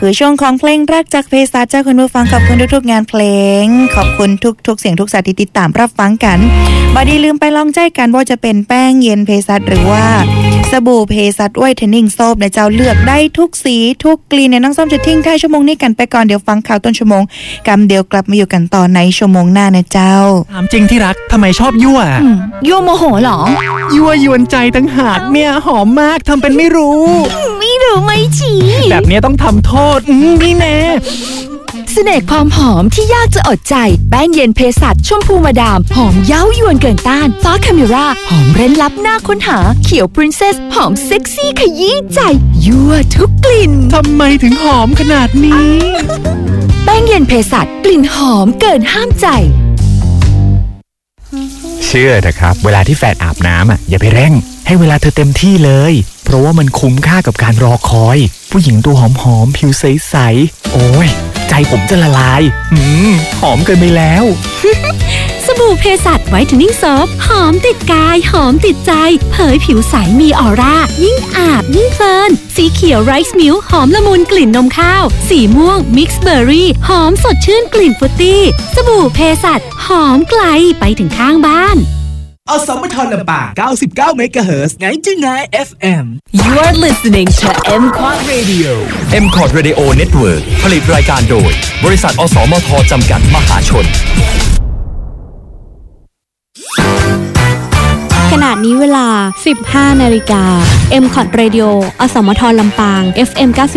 คือช่วงของเพลงรักจากเภสัชเจ้าคุณผู้ฟังขอบคุณทุกๆงานเพลงขอบคุณทุกๆเสียงทุกสายที่ติดตามรับฟังกันบ่ดีลืมไปลองใจกันว่าจะเป็นแป้งเย็นเภสัชหรือว่าสบู่เภสัชไวท์เทนนิ่งโซฟเนี่ยเจ้าเลือกได้ทุกสีทุกกลิ่นเนี่ยน้องส้มจะทิ้งท้ายชั่วโมงนี้กันไปก่อนเดี๋ยวฟังข่าวต้นชั่วโมงกำเดียวกลับมาอยู่กันต่อในชั่วโมงหน้านะเจ้าถามจริงที่รักทำไมชอบยั่วยั่วโมโหเหรอยั่วยวนใจตั้งหากเนี่ยหอมมากทำเป็นไม่รู้ไม่ฉีแบบนี้ต้องทำโทษนี่แน่เสน่ห์ความหอมที่ยากจะอดใจแป้งเย็นเภสัชชมพูมาดามหอมเย้ายวนเกินต้านฟ้าคาเมราหอมเร้นลับน่าค้นหาเขียวปรินเซสหอมเซ็กซี่ขยี้ใจยั่วทุกกลิ่นทำไมถึงหอมขนาดนี้แป้งเย็นเภสัชกลิ่นหอมเกินห้ามใจเชื่อเถอะครับเวลาที่แฟนอาบน้ำอย่าไปเร่งให้เวลาเธอเต็มที่เลยเพราะว่ามันคุ้มค่ากับการรอคอยผู้หญิงตัวหอมๆผิวใสๆโอ้ยใจผมจะละลายหอมเกินไปแล้วสบู่เภสัชไวท์เทนนิ่งโซฟหอมติดกายหอมติดใจเผยผิวใสมีออร่ายิ่งอาบยิ่งเพลินสีเขียวไรซ์มิลค์หอมละมุนกลิ่นนมข้าวสีม่วงมิกซ์เบอร์รี่หอมสดชื่นกลิ่นฟรุตตี้สบู่เภสัชหอมไกลไปถึงข้างบ้านอสมทลำปาง99 เมกะเฮิรตซ์99 FM You are listening to M-Quad Radio M-Quad Radio Network ผลิตรายการโดยบริษัทอสมทจำกัดมหาชนขณะนี้เวลา 15 นาฬิกา M-Quad Radio อสมทลำปาง FM 90